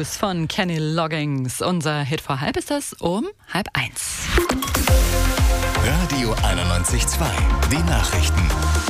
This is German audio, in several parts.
Blues von Kenny Loggins. Unser Hit vor halb ist das um 12:30. Radio 91.2, die Nachrichten.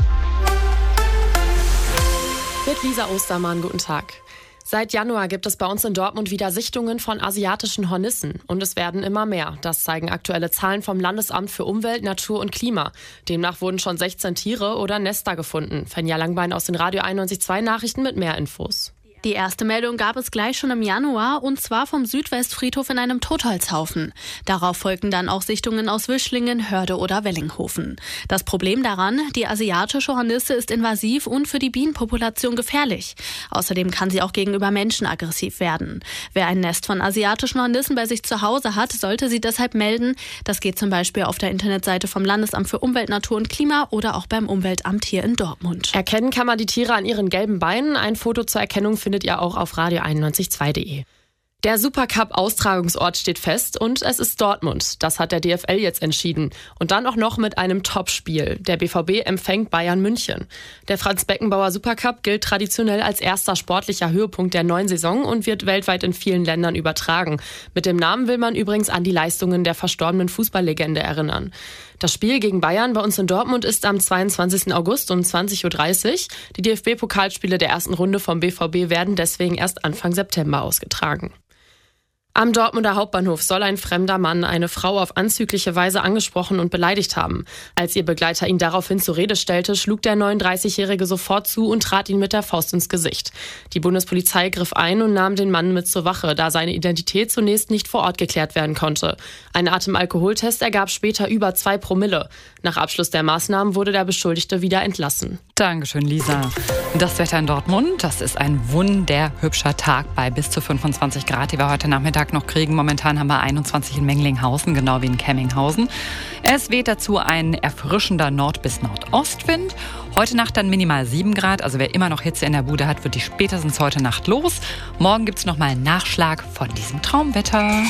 Mit Lisa Ostermann, guten Tag. Seit Januar gibt es bei uns in Dortmund wieder Sichtungen von asiatischen Hornissen. Und es werden immer mehr. Das zeigen aktuelle Zahlen vom Landesamt für Umwelt, Natur und Klima. Demnach wurden schon 16 Tiere oder Nester gefunden. Fenja Langbein aus den Radio 91.2 Nachrichten mit mehr Infos. Die erste Meldung gab es gleich schon im Januar, und zwar vom Südwestfriedhof in einem Totholzhaufen. Darauf folgten dann auch Sichtungen aus Wischlingen, Hörde oder Wellinghofen. Das Problem daran, die asiatische Hornisse ist invasiv und für die Bienenpopulation gefährlich. Außerdem kann sie auch gegenüber Menschen aggressiv werden. Wer ein Nest von asiatischen Hornissen bei sich zu Hause hat, sollte sie deshalb melden. Das geht zum Beispiel auf der Internetseite vom Landesamt für Umwelt, Natur und Klima oder auch beim Umweltamt hier in Dortmund. Erkennen kann man die Tiere an ihren gelben Beinen. Ein Foto zur Erkennung findet ihr auch auf radio912.de. Der Supercup-Austragungsort steht fest und es ist Dortmund. Das hat der DFL jetzt entschieden. Und dann auch noch mit einem Topspiel. Der BVB empfängt Bayern München. Der Franz-Beckenbauer Supercup gilt traditionell als erster sportlicher Höhepunkt der neuen Saison und wird weltweit in vielen Ländern übertragen. Mit dem Namen will man übrigens an die Leistungen der verstorbenen Fußballlegende erinnern. Das Spiel gegen Bayern bei uns in Dortmund ist am 22. August um 20.30 Uhr. Die DFB-Pokalspiele der ersten Runde vom BVB werden deswegen erst Anfang September ausgetragen. Am Dortmunder Hauptbahnhof soll ein fremder Mann eine Frau auf anzügliche Weise angesprochen und beleidigt haben. Als ihr Begleiter ihn daraufhin zur Rede stellte, schlug der 39-Jährige sofort zu und trat ihn mit der Faust ins Gesicht. Die Bundespolizei griff ein und nahm den Mann mit zur Wache, da seine Identität zunächst nicht vor Ort geklärt werden konnte. Ein Atemalkoholtest ergab später über 2 Promille. Nach Abschluss der Maßnahmen wurde der Beschuldigte wieder entlassen. Dankeschön, Lisa. Das Wetter in Dortmund, das ist ein wunderhübscher Tag bei bis zu 25 Grad, die wir heute Nachmittag noch kriegen. Momentan haben wir 21 in Menglinghausen, genau wie in Kemminghausen. Es weht dazu ein erfrischender Nord- bis Nordostwind. Heute Nacht dann minimal 7 Grad. Also wer immer noch Hitze in der Bude hat, wird die spätestens heute Nacht los. Morgen gibt es nochmal einen Nachschlag von diesem Traumwetter.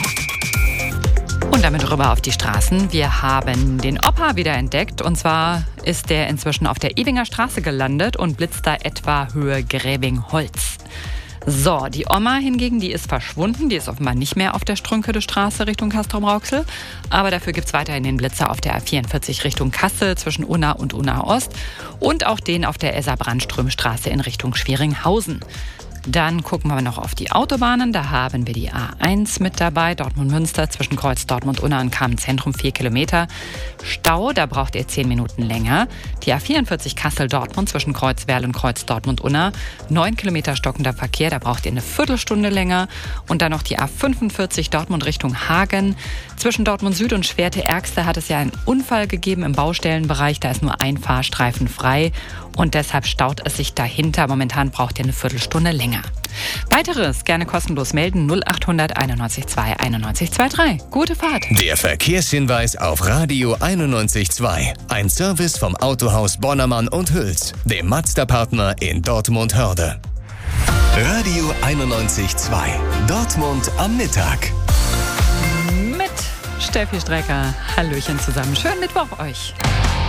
Und damit rüber auf die Straßen. Wir haben den Opa wieder entdeckt. Und zwar ist der inzwischen auf der Ewinger Straße gelandet und blitzt da etwa Höhe Gräbingholz. So, die Oma hingegen, die ist verschwunden. Die ist offenbar nicht mehr auf der Strünkede Straße Richtung Castrop-Rauxel. Aber dafür gibt es weiterhin den Blitzer auf der A44 Richtung Kassel zwischen Unna und Unna Ost. Und auch den auf der Esser-Brandström-Straße in Richtung Schwieringhausen. Dann gucken wir noch auf die Autobahnen. Da haben wir die A1 mit dabei. Dortmund-Münster zwischen Kreuz Dortmund-Unna und Kamen-Zentrum 4 Kilometer. Stau, da braucht ihr 10 Minuten länger. Die A44 Kassel-Dortmund zwischen Kreuz Werl und Kreuz Dortmund-Unna. 9 Kilometer stockender Verkehr, da braucht ihr eine Viertelstunde länger. Und dann noch die A45 Dortmund Richtung Hagen. Zwischen Dortmund Süd und Schwerte-Ergste hat es ja einen Unfall gegeben im Baustellenbereich. Da ist nur ein Fahrstreifen frei. Und deshalb staut es sich dahinter. Momentan braucht ihr eine Viertelstunde länger. Weiteres gerne kostenlos melden 0800 91 2 91 23. Gute Fahrt. Der Verkehrshinweis auf Radio 91.2. Ein Service vom Autohaus Bonnermann und Hüls, dem Mazda-Partner in Dortmund-Hörde. Radio 91.2. Dortmund am Mittag. Mit Steffi Strecker. Hallöchen zusammen. Schönen Mittwoch euch.